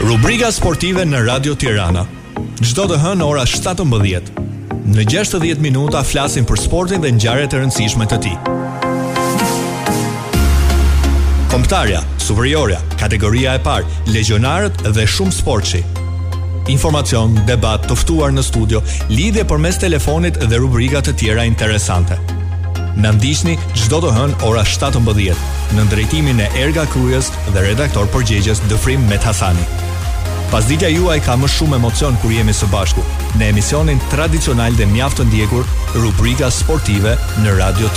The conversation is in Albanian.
Rubrika sportive në Radio Tirana. Çdo të hënë ora 17. Në 60 minuta flasim për sportin dhe ngjarjet e rëndësishme të tij. Kombëtarja, superiorja, kategoria e parë, legionarët dhe shumë sportshi. Informacion, debat, të ftuar në studio, lidhje përmes telefonit dhe rubrika të tjera interesante. Na ndiqni çdo të hënë ora 17 në drejtimin e Erga Krujës dhe redaktor përgjegjës Dëfrim Methasani. Pasditja juaj ka më shumë emocion kur jemi së bashku në emisionin tradicional dhe mjaft të ndjekur, rubrika sportive në Radio